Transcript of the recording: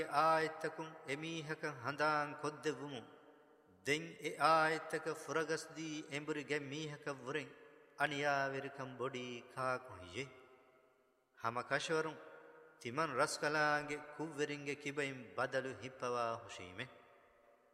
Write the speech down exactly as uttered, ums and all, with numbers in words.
ආයත්තකුම් එමීහක හඳාන් කොද්දෙවුමු දෙන් ඒ ආයත්තක ෆුරගස්දී එඹුරිගෙ මීහක වුරෙන් අනියාවිරකම් බොඩි කාකුහියේ හම කෂවරුන් තිමන් රස්කලාගේ කුව්වරින්ගේ කිබයින් බදලු හිප්පවා හුෂීමේ